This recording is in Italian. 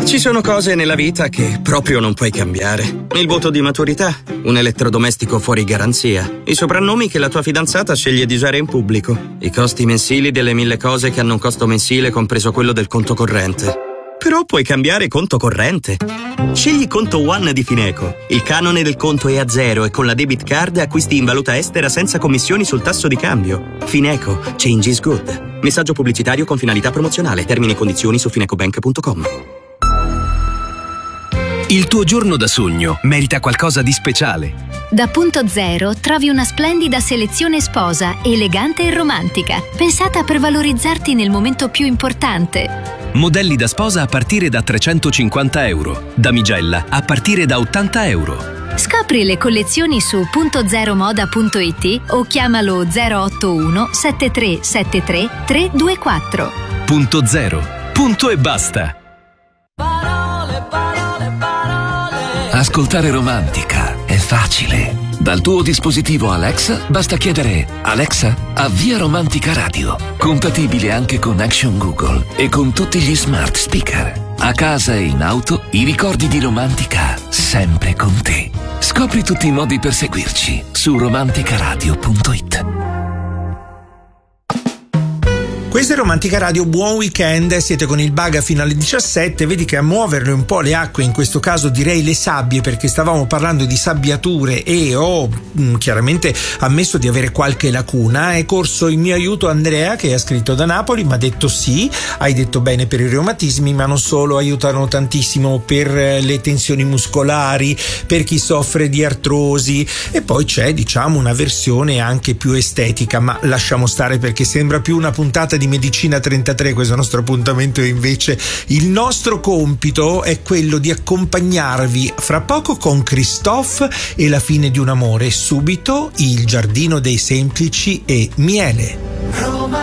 Ci sono cose nella vita che proprio non puoi cambiare. Il voto di maturità, un elettrodomestico fuori garanzia, i soprannomi che la tua fidanzata sceglie di usare in pubblico, i costi mensili delle 1000 cose che hanno un costo mensile compreso quello del conto corrente. Però puoi cambiare conto corrente. Scegli Conto One di Fineco. Il canone del conto è a zero e con la debit card acquisti in valuta estera senza commissioni sul tasso di cambio. Fineco. Change is good. Messaggio pubblicitario con finalità promozionale. Termini e condizioni su finecobank.com. Il tuo giorno da sogno merita qualcosa di speciale. Da Punto Zero trovi una splendida selezione sposa, elegante e romantica, pensata per valorizzarti nel momento più importante. Modelli da sposa a partire da €350, damigella a partire da €80. Scopri le collezioni su puntozeromoda.it o chiamalo 081 7373 324. Punto Zero. Punto e basta. Ascoltare Romantica è facile. Dal tuo dispositivo Alexa basta chiedere: Alexa, avvia Romantica Radio. Compatibile anche con Action Google e con tutti gli smart speaker. A casa e in auto, i ricordi di Romantica sempre con te. Scopri tutti i modi per seguirci su romanticaradio.it. Questa è Romantica Radio, buon weekend, siete con il Baga fino alle 17, vedi che a muoverle un po' le acque, in questo caso direi le sabbie, perché stavamo parlando di sabbiature e ho chiaramente ammesso di avere qualche lacuna. È corso in mio aiuto Andrea, che ha scritto da Napoli, mi ha detto sì, hai detto bene per i reumatismi, ma non solo, aiutano tantissimo per le tensioni muscolari, per chi soffre di artrosi, e poi c'è diciamo una versione anche più estetica, ma lasciamo stare perché sembra più una puntata di Medicina 33 questo nostro appuntamento. E invece il nostro compito è quello di accompagnarvi fra poco con Christophe e la fine di un amore, subito Il giardino dei semplici e Miele.